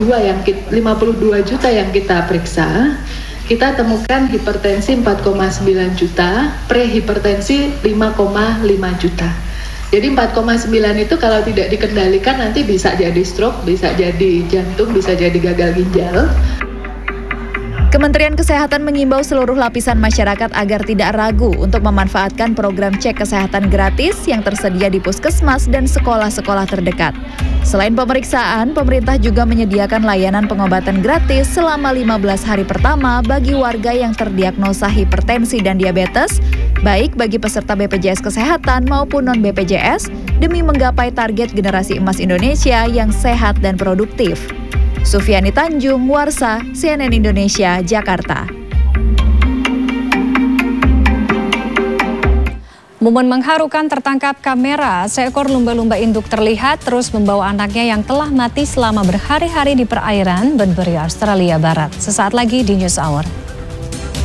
52 juta yang kita periksa, kita temukan hipertensi 4,9 juta, prehipertensi 5,5 juta. Jadi 4,9 itu kalau tidak dikendalikan nanti bisa jadi stroke, bisa jadi jantung, bisa jadi gagal ginjal. Kementerian Kesehatan mengimbau seluruh lapisan masyarakat agar tidak ragu untuk memanfaatkan program cek kesehatan gratis yang tersedia di puskesmas dan sekolah-sekolah terdekat. Selain pemeriksaan, pemerintah juga menyediakan layanan pengobatan gratis selama 15 hari pertama bagi warga yang terdiagnosa hipertensi dan diabetes, baik bagi peserta BPJS Kesehatan maupun non-BPJS, demi menggapai target generasi emas Indonesia yang sehat dan produktif. Sufiani Tanjung, Warsa, CNN Indonesia, Jakarta. Momen mengharukan tertangkap kamera, seekor lumba-lumba induk terlihat terus membawa anaknya yang telah mati selama berhari-hari di perairan Bunbury, Australia Barat. Sesaat lagi di News Hour.